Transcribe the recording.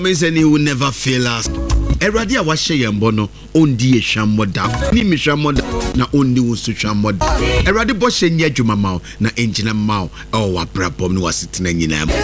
means and he will never fail us. Eradi a washe yembo no ondi ehwamoda ni mehwamoda na ondi wosuhwamoda. Eradi bo hye nya dwuma mawo na engyina mawo e wo abrabom no wasetena nyina.